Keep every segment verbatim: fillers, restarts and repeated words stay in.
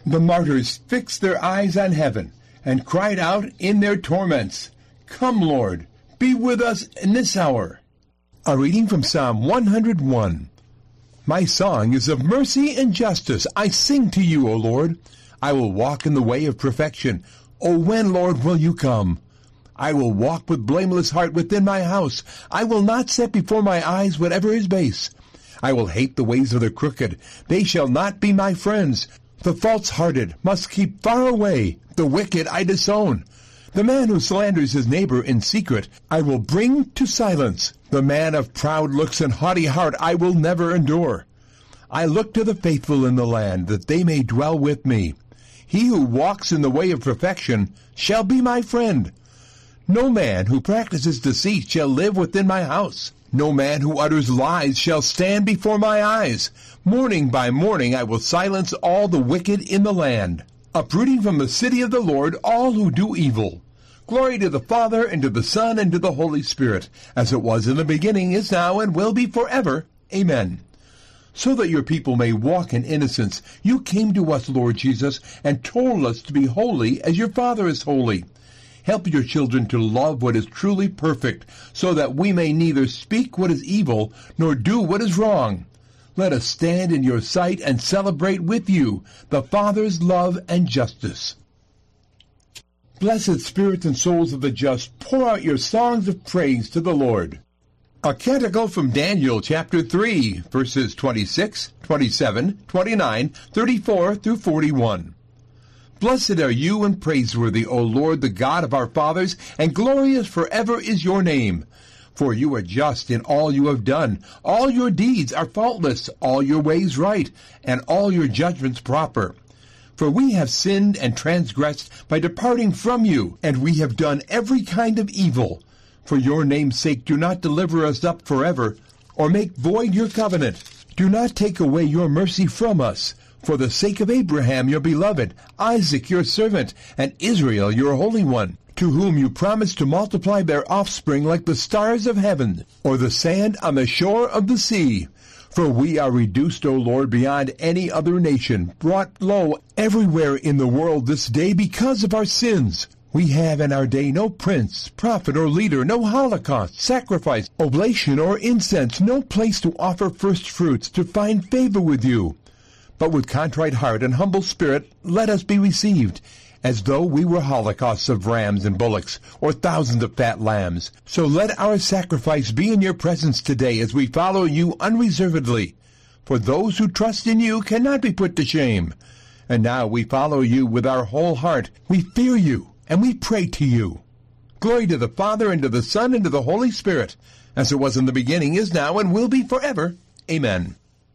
The martyrs fixed their eyes on heaven and cried out in their torments, "Come, Lord, be with us in this hour." A reading from Psalm one hundred one. My song is of mercy and justice. I sing to you, O Lord. I will walk in the way of perfection. O when, Lord, will you come? I will walk with blameless heart within my house. I will not set before my eyes whatever is base. I will hate the ways of the crooked. They shall not be my friends. The false-hearted must keep far away. The wicked I disown. The man who slanders his neighbor in secret, I will bring to silence. The man of proud looks and haughty heart I will never endure. I look to the faithful in the land, that they may dwell with me. He who walks in the way of perfection shall be my friend. No man who practices deceit shall live within my house. No man who utters lies shall stand before my eyes. Morning by morning I will silence all the wicked in the land, uprooting from the city of the Lord all who do evil. Glory to the Father, and to the Son, and to the Holy Spirit, as it was in the beginning, is now, and will be forever. Amen. So that your people may walk in innocence, you came to us, Lord Jesus, and told us to be holy as your Father is holy. Help your children to love what is truly perfect, so that we may neither speak what is evil, nor do what is wrong. Let us stand in your sight and celebrate with you the Father's love and justice. Blessed spirits and souls of the just, pour out your songs of praise to the Lord. A canticle from Daniel chapter three, verses twenty-six, twenty-seven, twenty-nine, thirty-four through forty-one. Blessed are you and praiseworthy, O Lord, the God of our fathers, and glorious forever is your name. For you are just in all you have done. All your deeds are faultless, all your ways right, and all your judgments proper. For we have sinned and transgressed by departing from you, and we have done every kind of evil. For your name's sake do not deliver us up forever, or make void your covenant. Do not take away your mercy from us, for the sake of Abraham your beloved, Isaac your servant, and Israel your Holy One, to whom you promised to multiply their offspring like the stars of heaven, or the sand on the shore of the sea. For we are reduced, O Lord, beyond any other nation, brought low everywhere in the world this day because of our sins. We have in our day no prince, prophet, or leader, no holocaust, sacrifice, oblation, or incense, no place to offer first fruits, to find favor with you. But with contrite heart and humble spirit let us be received, as though we were holocausts of rams and bullocks, or thousands of fat lambs. So let our sacrifice be in your presence today, as we follow you unreservedly. For those who trust in you cannot be put to shame. And now we follow you with our whole heart. We fear you, and we pray to you. Glory to the Father, and to the Son, and to the Holy Spirit, as it was in the beginning, is now, and will be forever. Amen.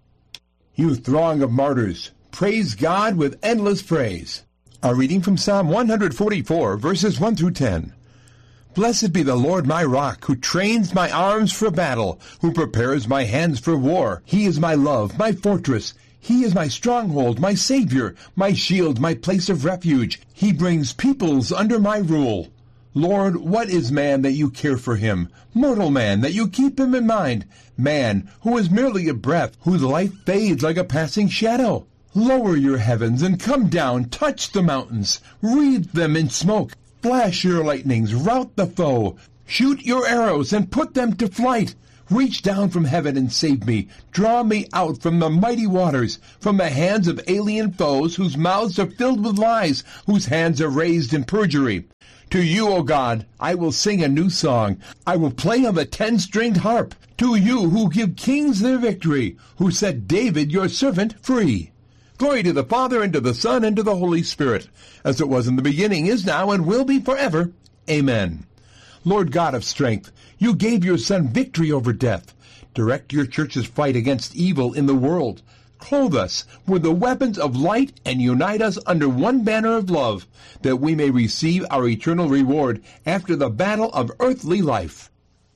You throng of martyrs, praise God with endless praise. A reading from Psalm one hundred forty-four, verses one through ten. Blessed be the Lord my rock, who trains my arms for battle, who prepares my hands for war. He is my love, my fortress. He is my stronghold, my Savior, my shield, my place of refuge. He brings peoples under my rule. Lord, what is man that you care for him? Mortal man, that you keep him in mind? Man, who is merely a breath, whose life fades like a passing shadow. Lower your heavens and come down, touch the mountains, wreathe them in smoke, flash your lightnings, rout the foe, shoot your arrows and put them to flight. Reach down from heaven and save me, draw me out from the mighty waters, from the hands of alien foes, whose mouths are filled with lies, whose hands are raised in perjury. To you, O God, I will sing a new song. I will play on the ten-stringed harp. To you who give kings their victory, who set David your servant free. Glory to the Father, and to the Son, and to the Holy Spirit, as it was in the beginning, is now, and will be forever. Amen. Lord God of strength, you gave your Son victory over death. Direct your church's fight against evil in the world. Clothe us with the weapons of light and unite us under one banner of love, that we may receive our eternal reward after the battle of earthly life.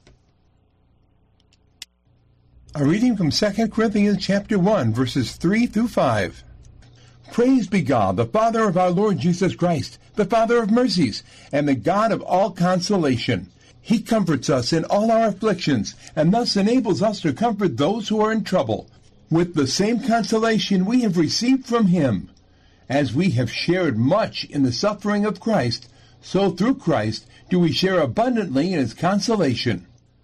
A reading from Second Corinthians chapter one, verses three through five. Praise be God, the Father of our Lord Jesus Christ, the Father of mercies, and the God of all consolation. He comforts us in all our afflictions, and thus enables us to comfort those who are in trouble, with the same consolation we have received from him. As we have shared much in the suffering of Christ, so through Christ do we share abundantly in his consolation.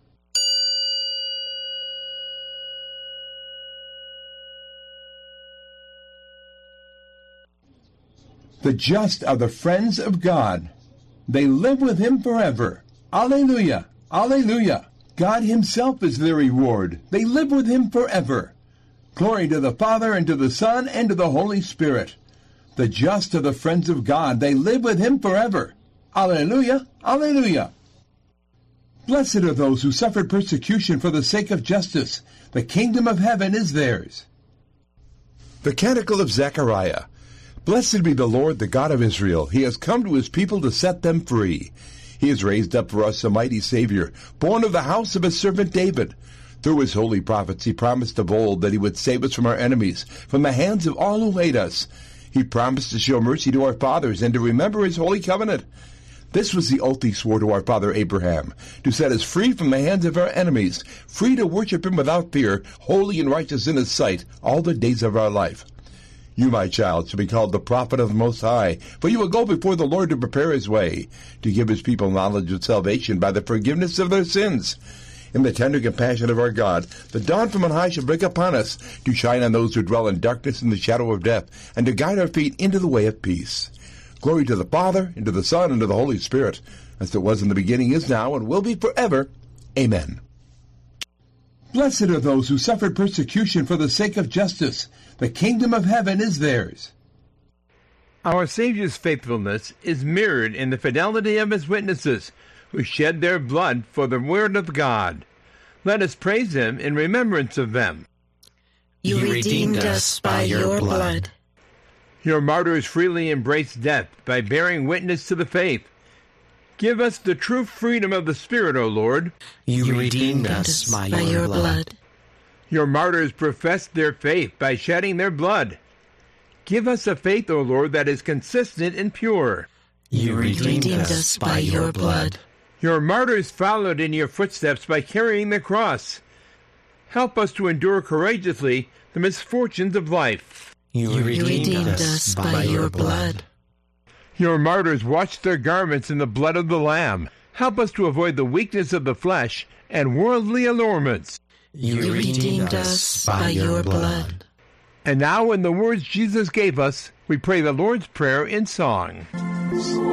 The just are the friends of God. They live with him forever. Alleluia! Alleluia! God himself is their reward. They live with him forever. Glory to the Father, and to the Son, and to the Holy Spirit. The just are the friends of God. They live with him forever. Alleluia! Alleluia! Blessed are those who suffered persecution for the sake of justice. The kingdom of heaven is theirs. The Canticle of Zechariah. Blessed be the Lord, the God of Israel. He has come to his people to set them free. He has raised up for us a mighty Savior, born of the house of his servant David. Through his holy prophets he promised of old that he would save us from our enemies, from the hands of all who hate us. He promised to show mercy to our fathers and to remember his holy covenant. This was the oath he swore to our father Abraham, to set us free from the hands of our enemies, free to worship him without fear, holy and righteous in his sight, all the days of our life. You, my child, shall be called the prophet of the Most High, for you will go before the Lord to prepare his way, to give his people knowledge of salvation by the forgiveness of their sins. In the tender compassion of our God, the dawn from on high shall break upon us, to shine on those who dwell in darkness and the shadow of death, and to guide our feet into the way of peace. Glory to the Father, and to the Son, and to the Holy Spirit, as it was in the beginning, is now, and will be forever. Amen. Blessed are those who suffered persecution for the sake of justice. The kingdom of heaven is theirs. Our Savior's faithfulness is mirrored in the fidelity of his witnesses, who shed their blood for the word of God. Let us praise him in remembrance of them. You redeemed us by your blood. Your martyrs freely embraced death by bearing witness to the faith. Give us the true freedom of the Spirit, O Lord. You redeemed us by your blood. Your martyrs professed their faith by shedding their blood. Give us a faith, O Lord, that is consistent and pure. You redeemed us by your blood. Your martyrs followed in your footsteps by carrying the cross. Help us to endure courageously the misfortunes of life. You redeemed us by your blood. Your martyrs washed their garments in the blood of the Lamb. Help us to avoid the weakness of the flesh and worldly allurements. You redeemed us by your blood. And now, in the words Jesus gave us, we pray the Lord's Prayer in song.